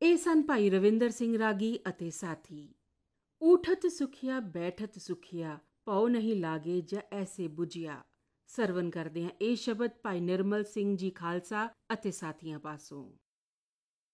ਇਹ ਸਨ ਭਾਈ ਰਵਿੰਦਰ ਸਿੰਘ ਰਾਗੀ ਅਤੇ ਸਾਥੀ। ਊਠਤ ਸੁਖਿਆ ਬੈਠਤ ਸੁਖਿਆ, ਪਉ ਨਹੀਂ ਲਾਗੇ ਜਾਂ ਐਸੇ ਬੁਝਿਆ। ਸਰਵਨ ਕਰਦੇ ਹਾਂ ਇਹ ਸ਼ਬਦ ਭਾਈ ਨਿਰਮਲ ਸਿੰਘ ਜੀ ਖਾਲਸਾ ਅਤੇ ਸਾਥੀਆਂ ਪਾਸੋਂ।